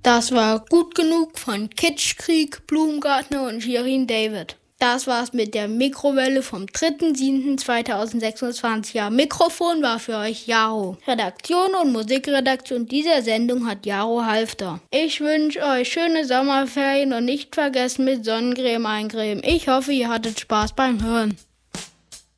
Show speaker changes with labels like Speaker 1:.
Speaker 1: Das war Gut genug von Kitschkrieg, Blumengartner und Shirin David. Das war's mit der Mikrowelle vom 3.7.2026. Ja, Mikrofon war für euch Jaro. Redaktion und Musikredaktion dieser Sendung hat Jaro Halfter. Ich wünsche euch schöne Sommerferien und nicht vergessen mit Sonnencreme eincremen. Ich hoffe, ihr hattet Spaß beim Hören.